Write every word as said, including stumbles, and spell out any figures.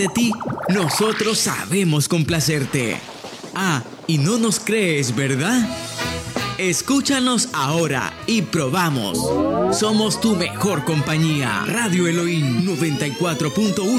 de ti, nosotros sabemos complacerte. Ah, y no nos crees, ¿verdad? Escúchanos ahora y probamos. Somos tu mejor compañía. Radio Elohim noventa y cuatro punto uno